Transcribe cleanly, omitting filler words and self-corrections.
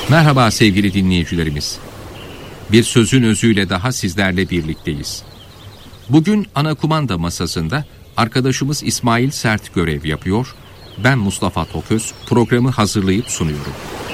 Merhaba sevgili dinleyicilerimiz. Bir sözün özüyle daha sizlerle birlikteyiz. Bugün ana kumanda masasında arkadaşımız İsmail Sert görev yapıyor. Ben Mustafa Toköz programı hazırlayıp sunuyorum.